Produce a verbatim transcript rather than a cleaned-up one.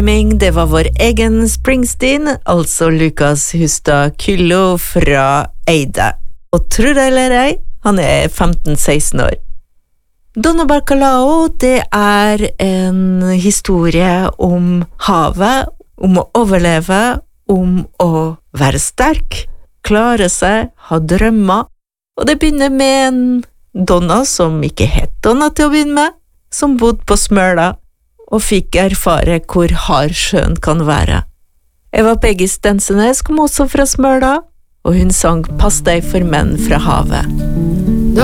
Ming, det var vår egen Springsteen, altså Lukas Hustad Kyllo fra Eide. Og tror det eller ei, han er femten seksten år. Donna Bacalao, det er en historie om havet, om å overleve, om å være sterk, klare seg, ha drømmer. Og det begynner med en Donna som ikke het Donna til å begynne med, som bodde på Smøla, og fikk erfare hvor hard sjøen kan være. Eva Peggy Stensenes kom også fra Smøla, og hun sang «Pass deg for menn fra havet».